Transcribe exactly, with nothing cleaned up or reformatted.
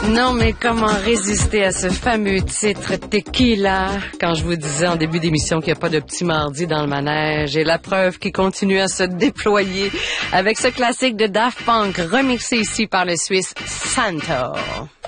Non, mais comment résister à ce fameux titre Tequila quand je vous disais en début d'émission qu'il n'y a pas de petit mardi dans le manège et la preuve qui continue à se déployer avec ce classique de Daft Punk remixé ici par le Suisse Santo.